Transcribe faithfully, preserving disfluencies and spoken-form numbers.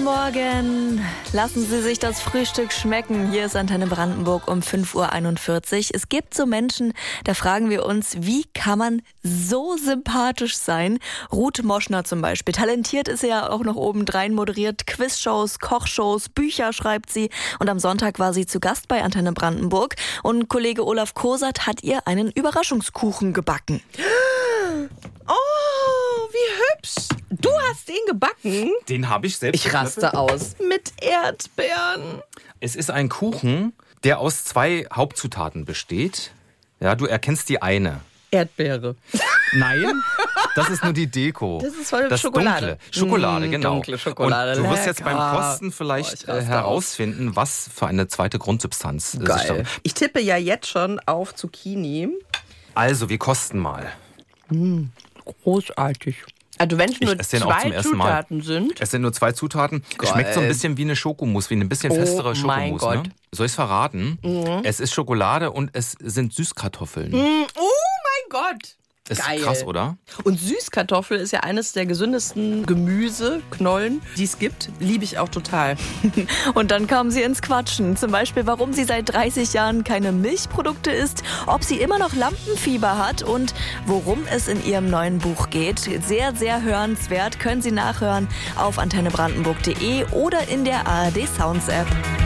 Guten Morgen. Lassen Sie sich das Frühstück schmecken. Hier ist Antenne Brandenburg um fünf Uhr einundvierzig. Es gibt so Menschen, da fragen wir uns, wie kann man so sympathisch sein? Ruth Moschner zum Beispiel. Talentiert ist sie ja auch noch obendrein, moderiert Quizshows, Kochshows, Bücher schreibt sie. Und am Sonntag war sie zu Gast bei Antenne Brandenburg. Und Kollege Olaf Kosert hat ihr einen Überraschungskuchen gebacken. Oh, wie hübsch. Du hast den gebacken? Den habe ich selbst. Ich raste aus. Mit Erdbeeren. Es ist ein Kuchen, der aus zwei Hauptzutaten besteht. Ja, du erkennst die eine. Erdbeere. Nein, das ist nur die Deko. Das ist voll das Schokolade. Dunkle. Schokolade, Mm, genau. Dunkle Schokolade. Und du wirst jetzt Lecker. beim Kosten vielleicht Oh, äh, herausfinden, was für eine zweite Grundsubstanz es Geil. ist. Ich tippe ja jetzt schon auf Zucchini. Also, wir kosten mal. Mm, großartig. Also wenn es nur esse den auch zwei zum ersten Mal. Zutaten sind. Es sind nur zwei Zutaten. Es schmeckt so ein bisschen wie eine Schokomousse, wie eine bisschen Oh festere mein Schokomousse. Gott. Ne? Soll ich es verraten? Mhm. Es ist Schokolade und es sind Süßkartoffeln. Mm, oh mein Gott. Ist Geil. krass, oder? Und Süßkartoffel ist ja eines der gesündesten Gemüseknollen, die es gibt. Liebe ich auch total. Und dann kamen sie ins Quatschen. Zum Beispiel, warum sie seit dreißig Jahren keine Milchprodukte isst, ob sie immer noch Lampenfieber hat und worum es in ihrem neuen Buch geht. Sehr, sehr hörenswert. Können Sie nachhören auf antenne brandenburg punkt de oder in der A R D Sounds App.